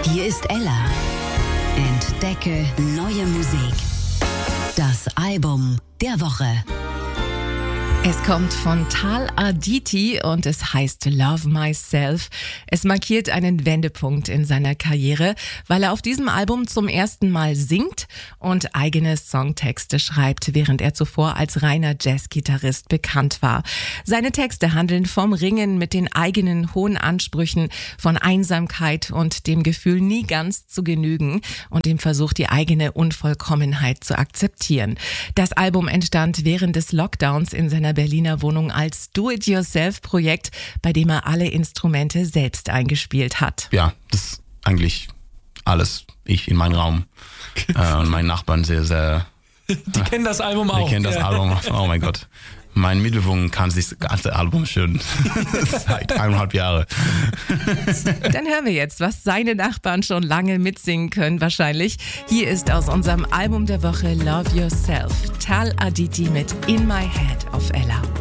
Hier ist Ella. Entdecke neue Musik. Das Album der Woche. Es kommt von Tal Aditi und es heißt Love Myself. Es markiert einen Wendepunkt in seiner Karriere, weil er auf diesem Album zum ersten Mal singt und eigene Songtexte schreibt, während er zuvor als reiner Jazzgitarrist bekannt war. Seine Texte handeln vom Ringen mit den eigenen hohen Ansprüchen, von Einsamkeit und dem Gefühl, nie ganz zu genügen und dem Versuch, die eigene Unvollkommenheit zu akzeptieren. Das Album entstand während des Lockdowns in seiner Berliner Wohnung als Do-it-yourself-Projekt, bei dem er alle Instrumente selbst eingespielt hat. Ja, das ist eigentlich alles ich in meinem Raum. Und meine Nachbarn sehr... Die kennen das Album auch. Die kennen das Album, oh mein Gott. Mein Mitbewohner kann sich das ganze Album schon seit 1,5 Jahren. Dann hören wir jetzt, was seine Nachbarn schon lange mitsingen können wahrscheinlich. Hier ist aus unserem Album der Woche Love Yourself, Tal Aditi mit In My Head auf Ella.